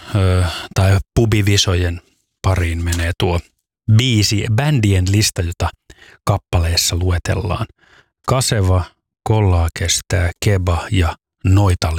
tai pubivisojen pariin menee tuo bändien lista, jota kappaleessa luetellaan. Kaseva, Kollaa kestää, Keba ja Noita